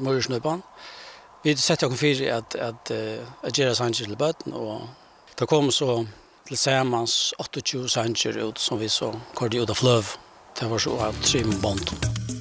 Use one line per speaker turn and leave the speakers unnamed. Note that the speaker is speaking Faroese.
Mörresnöpan. Vi sätter oss för att göra sanger till böten och det kom så tillsammans 28 sanger ut som vi så körde ut av flöv. Det var så att 3 band.